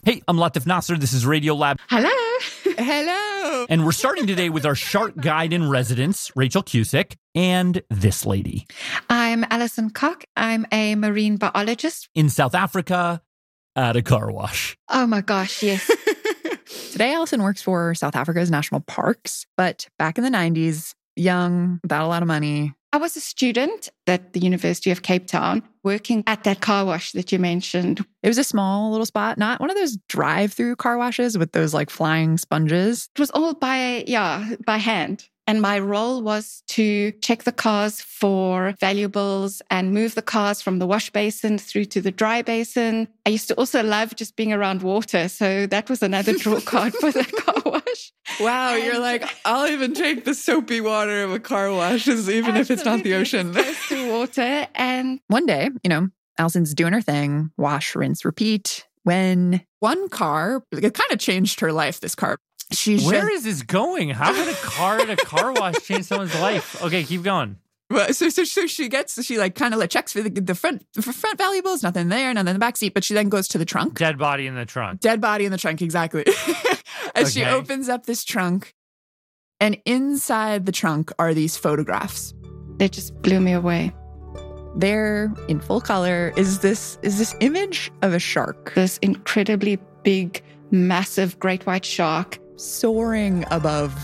Hey, I'm Latif Nasser. This is Radiolab. Hello. Hello. And we're starting today with our shark guide in residence, Rachel Cusick, and this lady. I'm Alison Koch. I'm a marine biologist. In South Africa at a car wash. Oh my gosh, yes. Today, Alison works for South Africa's national parks, but back in the 90s, young, without a lot of money. I was a student at the University of Cape Town working at that car wash that you mentioned. It was a small little spot, not one of those drive-through car washes with those like flying sponges. It was all by hand. And my role was to check the cars for valuables and move the cars from the wash basin through to the dry basin. I used to also love just being around water. So that was another draw card for the car wash. Wow, you're like, I'll even take the soapy water of a car wash, even if it's not the ocean. Close to water. And one day, Alison's doing her thing, wash, rinse, repeat, when one car, it kind of changed her life, this car. Where is this going? How would a car at a car wash change someone's life? Okay, keep going. Well, so she kind of checks for the front valuables, nothing there, nothing in the back seat, but she then goes to the trunk. Dead body in the trunk. Dead body in the trunk, exactly. As she opens up this trunk, and inside the trunk are these photographs. They just blew me away. There, in full color, is this image of a shark. This incredibly big, massive great white shark soaring above